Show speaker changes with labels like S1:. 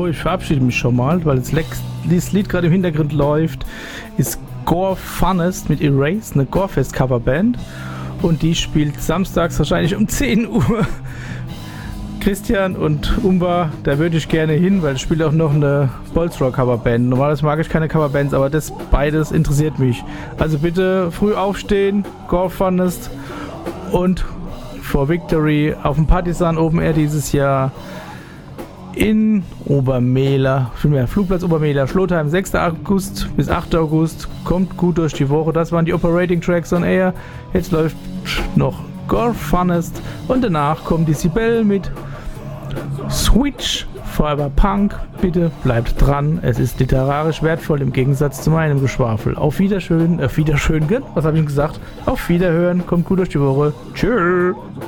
S1: So, ich verabschiede mich schon mal, weil das Lied gerade im Hintergrund läuft, ist Gore Funnest mit Erase, eine Gorefest-Coverband. Und die spielt samstags wahrscheinlich um 10 Uhr. Christian und Umba, da würde ich gerne hin, weil es spielt auch noch eine Bolzrock-Coverband. Normalerweise mag ich keine Coverbands, aber das beides interessiert mich. Also bitte früh aufstehen, Gore Funnest und For Victory auf dem Partisan Open Air dieses Jahr in Obermehler, Flugplatz Obermehler, Schlotheim, 6. August bis 8. August. Kommt gut durch die Woche. Das waren die Operating Tracks on Air. Jetzt läuft noch Gore Funnest und danach kommt die Sibel mit Switch Forever Punk. Bitte bleibt dran. Es ist literarisch wertvoll im Gegensatz zu meinem Geschwafel. Auf Wiedersehen, was habe ich gesagt? Auf Wiederhören. Kommt gut durch die Woche. Tschüss.